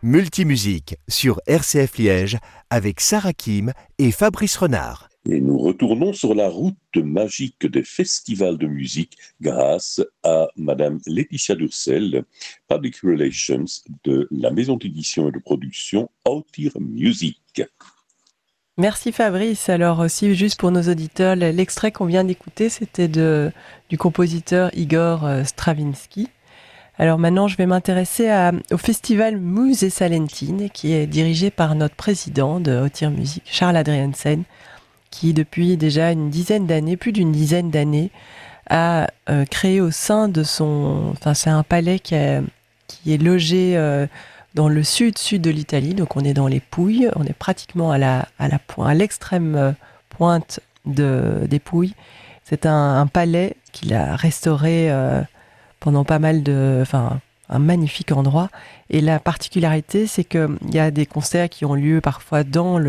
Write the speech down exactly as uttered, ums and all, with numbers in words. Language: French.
Multimusique sur R C F Liège avec Sarah Kim et Fabrice Renard. Et nous retournons sur la route magique des festivals de musique grâce à Madame Laetitia Durcel, Public Relations de la maison d'édition et de production Autir Music. Merci Fabrice. Alors aussi, juste pour nos auditeurs, l'extrait qu'on vient d'écouter, c'était de, du compositeur Igor Stravinsky. Alors maintenant, je vais m'intéresser à, au festival Muse Salentine, qui est dirigé par notre président de Autir Music, Charles Adriansen, qui depuis déjà une dizaine d'années, plus d'une dizaine d'années, a euh, créé au sein de son... Enfin, c'est un palais qui est, qui est logé euh, dans le sud-sud de l'Italie, donc on est dans les Pouilles, on est pratiquement à, la, à, la, à l'extrême pointe de, des Pouilles. C'est un, un palais qu'il a restauré euh, pendant pas mal de... Enfin, un magnifique endroit. Et la particularité, c'est qu'il y a des concerts qui ont lieu parfois dans le